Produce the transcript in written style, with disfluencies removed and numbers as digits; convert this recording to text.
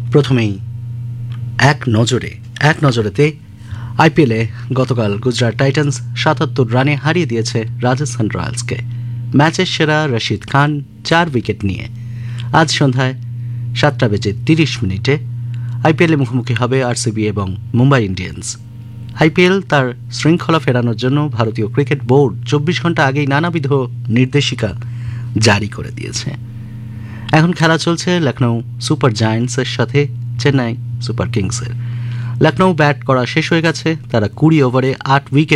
প্রথমেই এক নজরেতে আইপিএলে গতকাল গুজরাট টাইটান্স ৭৭ রানে হারিয়ে দিয়েছে রাজস্থান রয়্যালসকে। ম্যাচের সেরা রশিদ খান 4 উইকেট নিয়ে আজ সন্ধ্যায় 7:30 আইপিএলে মুখোমুখি হবে আরসিবি এবং মুম্বাই ইন্ডিয়ান্স। আইপিএল তার শৃঙ্খলা ফেরানোর জন্য ভারতীয় ক্রিকেট বোর্ড 24 ঘন্টা আগেই নানাবিধ নির্দেশিকা জারি করে দিয়েছে। এখন খেলা চলছে লখনৌ সুপার জায়ান্টসের সাথে চেন্নাই সুপার কিংসের। লখনৌ ব্যাট করা শেষ হয়ে গেছে, তারা 20 ওভারে 8 উইকেট